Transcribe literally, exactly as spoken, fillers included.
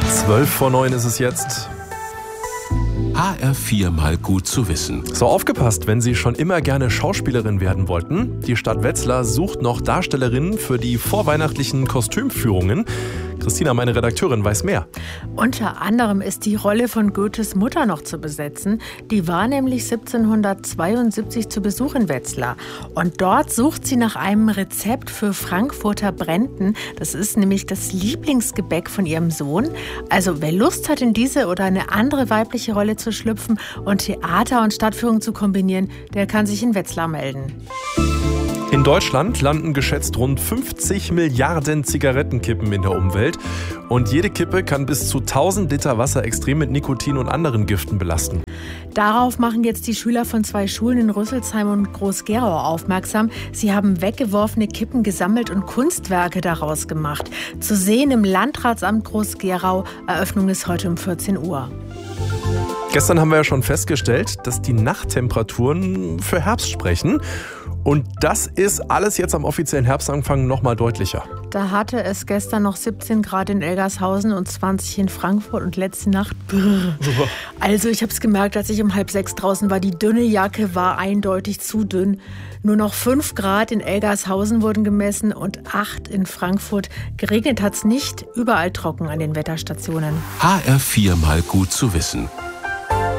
Zwölf vor neun ist es jetzt. H R vier mal gut zu wissen. So, aufgepasst, wenn Sie schon immer gerne Schauspielerin werden wollten. Die Stadt Wetzlar sucht noch Darstellerinnen für die vorweihnachtlichen Kostümführungen. Christina, meine Redakteurin, weiß mehr. Unter anderem ist die Rolle von Goethes Mutter noch zu besetzen. Die war nämlich siebzehnhundertzweiundsiebzig zu Besuch in Wetzlar. Und dort sucht sie nach einem Rezept für Frankfurter Brenten. Das ist nämlich das Lieblingsgebäck von ihrem Sohn. Also wer Lust hat, in diese oder eine andere weibliche Rolle zu schlüpfen und Theater und Stadtführung zu kombinieren, der kann sich in Wetzlar melden. In Deutschland landen geschätzt rund fünfzig Milliarden Zigarettenkippen in der Umwelt. Und jede Kippe kann bis zu tausend Liter Wasser extrem mit Nikotin und anderen Giften belasten. Darauf machen jetzt die Schüler von zwei Schulen in Rüsselsheim und Groß-Gerau aufmerksam. Sie haben weggeworfene Kippen gesammelt und Kunstwerke daraus gemacht. Zu sehen im Landratsamt Groß-Gerau. Eröffnung ist heute um vierzehn Uhr. Gestern haben wir ja schon festgestellt, dass die Nachttemperaturen für Herbst sprechen. Und das ist alles jetzt am offiziellen Herbstanfang noch mal deutlicher. Da hatte es gestern noch siebzehn Grad in Elgershausen und zwanzig in Frankfurt und letzte Nacht brrr. Also ich habe es gemerkt, als ich um halb sechs draußen war, die dünne Jacke war eindeutig zu dünn. Nur noch fünf Grad in Elgershausen wurden gemessen und acht in Frankfurt. Geregnet hat es nicht, überall trocken an den Wetterstationen. H R vier mal gut zu wissen.